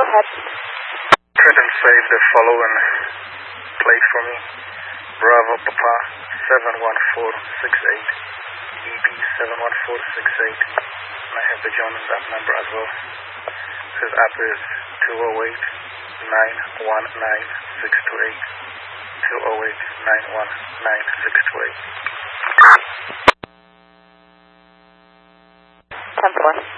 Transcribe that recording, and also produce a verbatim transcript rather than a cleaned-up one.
ahead. Print and save the following plate for me. Bravo Papa seven one four six eight, E P seven one four six eight. And I have the Jonas app number as well. His app is two oh eight, nine one nine, six two eight. two oh eight, nine one nine, six two eight. ten four.